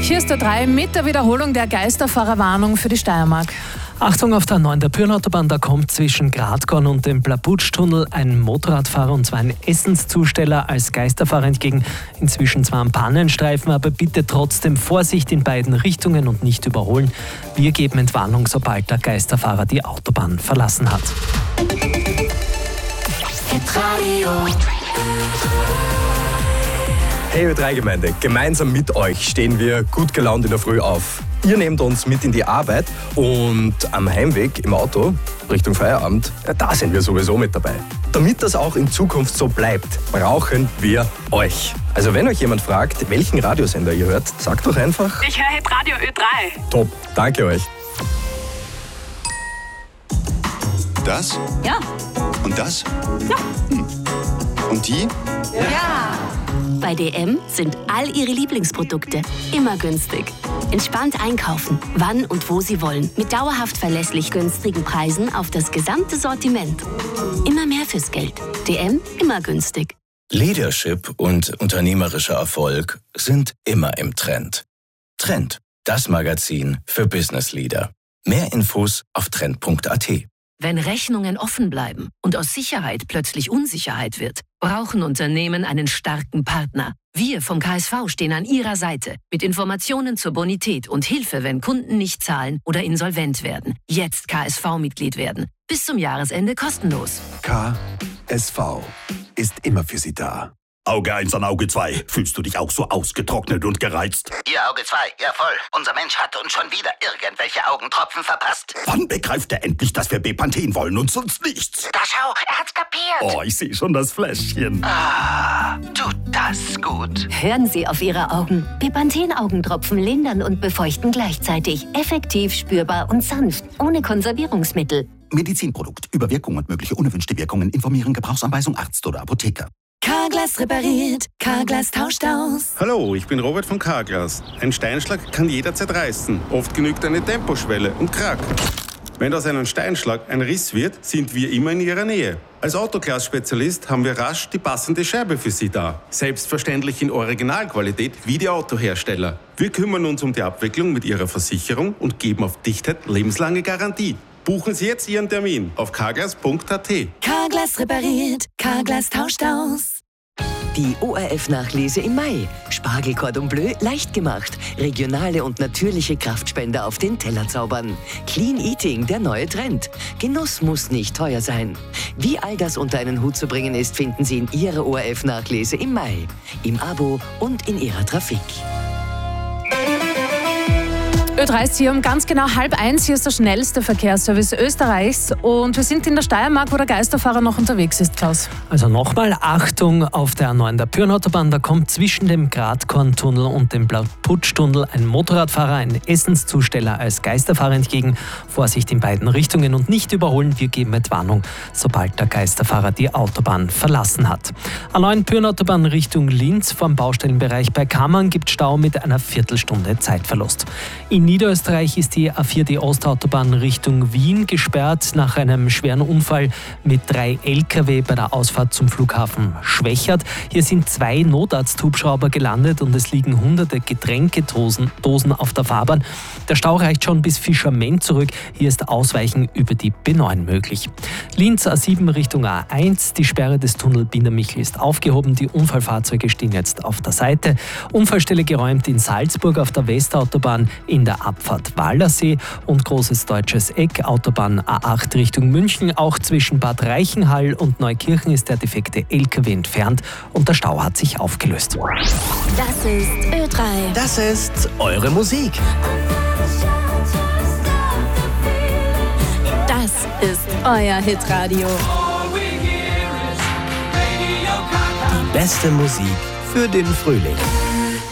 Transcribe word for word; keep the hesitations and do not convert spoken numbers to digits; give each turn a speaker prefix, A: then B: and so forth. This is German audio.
A: Hier ist der drei mit der Wiederholung der Geisterfahrerwarnung für die Steiermark.
B: Achtung auf der neun der Pyrnautobahn, da kommt zwischen Gradkorn und dem Plaputschtunnel ein Motorradfahrer und zwar ein Essenszusteller als Geisterfahrer entgegen. Inzwischen zwar am Pannenstreifen, aber bitte trotzdem Vorsicht in beiden Richtungen und nicht überholen. Wir geben Entwarnung, sobald der Geisterfahrer die Autobahn verlassen hat.
C: Hey Ö drei Gemeinde, gemeinsam mit euch stehen wir gut gelaunt in der Früh auf. Ihr nehmt uns mit in die Arbeit und am Heimweg im Auto Richtung Feierabend, ja, da sind wir sowieso mit dabei. Damit das auch in Zukunft so bleibt, brauchen wir euch. Also wenn euch jemand fragt, welchen Radiosender ihr hört, sagt doch einfach:
D: Ich höre Hitradio Ö drei.
C: Top, danke euch.
E: Das?
D: Ja.
E: Und das?
D: Ja.
E: Hm. Und die?
D: Ja.
F: Bei D M sind all Ihre Lieblingsprodukte immer günstig. Entspannt einkaufen, wann und wo Sie wollen, mit dauerhaft verlässlich günstigen Preisen auf das gesamte Sortiment. Immer mehr fürs Geld. D M, immer günstig.
G: Leadership und unternehmerischer Erfolg sind immer im Trend. Trend, das Magazin für Business Leader. Mehr Infos auf trend punkt a t.
H: Wenn Rechnungen offen bleiben und aus Sicherheit plötzlich Unsicherheit wird, brauchen Unternehmen einen starken Partner. Wir vom K S V stehen an Ihrer Seite mit Informationen zur Bonität und Hilfe, wenn Kunden nicht zahlen oder insolvent werden. Jetzt K S V-Mitglied werden. Bis zum Jahresende kostenlos.
I: K S V ist immer für Sie da.
J: Auge eins an Auge zwei. Fühlst du dich auch so ausgetrocknet und gereizt?
K: Ihr Auge zwei, ja voll. Unser Mensch hat uns schon wieder irgendwelche Augentropfen verpasst.
J: Wann begreift er endlich, dass wir Bepanthen wollen und sonst nichts?
K: Da schau, er hat's kapiert.
J: Oh, ich sehe schon das Fläschchen.
K: Ah, tut das gut.
F: Hören Sie auf Ihre Augen. Bepanthen-Augentropfen lindern und befeuchten gleichzeitig. Effektiv, spürbar und sanft. Ohne Konservierungsmittel.
J: Medizinprodukt. Über Wirkung und mögliche unerwünschte Wirkungen informieren. Gebrauchsanweisung Arzt oder Apotheker.
L: Carglass repariert, Carglass tauscht aus.
M: Hallo, ich bin Robert von Carglass. Ein Steinschlag kann jederzeit reißen. Oft genügt eine Temposchwelle und Krack. Wenn aus einem Steinschlag ein Riss wird, sind wir immer in Ihrer Nähe. Als Autoglas-Spezialist haben wir rasch die passende Scherbe für Sie da. Selbstverständlich in Originalqualität wie die Autohersteller. Wir kümmern uns um die Abwicklung mit Ihrer Versicherung und geben auf Dichtheit lebenslange Garantie. Buchen Sie jetzt Ihren Termin auf carglass punkt a t.
L: Carglass repariert, Carglass tauscht aus.
N: Die O R F-Nachlese im Mai. Spargel Cordon Bleu leicht gemacht. Regionale und natürliche Kraftspender auf den Teller zaubern. Clean Eating, der neue Trend. Genuss muss nicht teuer sein. Wie all das unter einen Hut zu bringen ist, finden Sie in Ihrer O R F-Nachlese im Mai. Im Abo und in Ihrer Trafik.
A: Ö drei ist hier um ganz genau halb eins. Hier ist der schnellste Verkehrsservice Österreichs. Und wir sind in der Steiermark, wo der Geisterfahrer noch unterwegs ist, Klaus.
B: Also nochmal Achtung auf der neun der Pyrnautobahn. Da kommt zwischen dem Gradkorntunnel und dem Plaputschtunnel ein Motorradfahrer, ein Essenszusteller als Geisterfahrer entgegen. Vorsicht in beiden Richtungen und nicht überholen. Wir geben Entwarnung, sobald der Geisterfahrer die Autobahn verlassen hat. A neun Pyrnautobahn Richtung Linz vom Baustellenbereich bei Kammern gibt Stau mit einer Viertelstunde Zeitverlust. In Niederösterreich ist die A vier, die Ostautobahn Richtung Wien, gesperrt nach einem schweren Unfall mit drei L K W bei der Ausfahrt zum Flughafen Schwächert. Hier sind zwei Notarzthubschrauber gelandet und es liegen hunderte Getränkedosen Dosen auf der Fahrbahn. Der Stau reicht schon bis Fischerment zurück. Hier ist Ausweichen über die B neun möglich. Linz A sieben Richtung A eins. Die Sperre des Tunnel Bindermichel ist aufgehoben. Die Unfallfahrzeuge stehen jetzt auf der Seite. Unfallstelle geräumt in Salzburg auf der Westautobahn in der Abfahrt Wallersee und Großes Deutsches Eck, Autobahn A acht Richtung München. Auch zwischen Bad Reichenhall und Neukirchen ist der defekte L K W entfernt und der Stau hat sich aufgelöst.
L: Das ist Ö drei.
O: Das ist eure Musik.
L: Das ist euer Hitradio.
O: Die beste Musik für den Frühling.